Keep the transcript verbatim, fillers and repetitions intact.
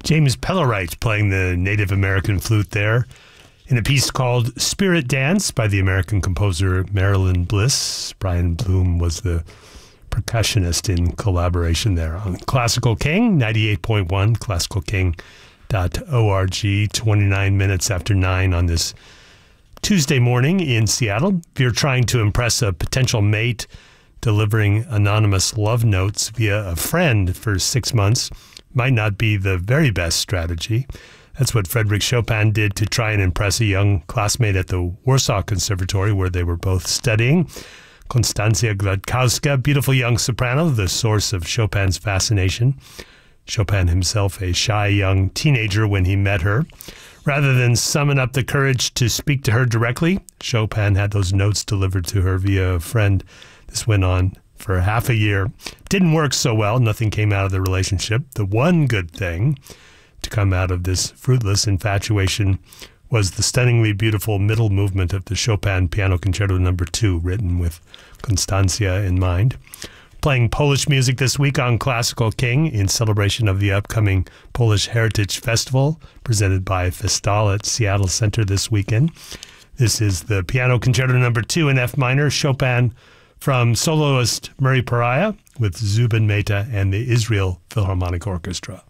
James Pellerite playing the Native American flute there in a piece called Spirit Dance by the American composer Marilyn Bliss. Brian Bloom was the percussionist in collaboration there on Classical King, ninety-eight point one, classical king dot org, twenty-nine minutes after nine on this Tuesday morning in Seattle. If you're trying to impress a potential mate, delivering anonymous love notes via a friend for six months might not be the very best strategy. That's what Frédéric Chopin did to try and impress a young classmate at the Warsaw Conservatory, where they were both studying. Konstancja Gladkowska, beautiful young soprano, the source of Chopin's fascination. Chopin himself a shy young teenager when he met her. Rather than summon up the courage to speak to her directly, Chopin had those notes delivered to her via a friend. This went on for half a year. Didn't work so well. Nothing came out of the relationship. The one good thing to come out of this fruitless infatuation was the stunningly beautiful middle movement of the Chopin Piano Concerto Number Two, written with Konstancja in mind. Playing Polish music this week on Classical King in celebration of the upcoming Polish Heritage Festival, presented by Festal at Seattle Center this weekend. This is the Piano Concerto Number Two in F minor, Chopin, from soloist Murray Pariah with Zubin Mehta and the Israel Philharmonic Orchestra.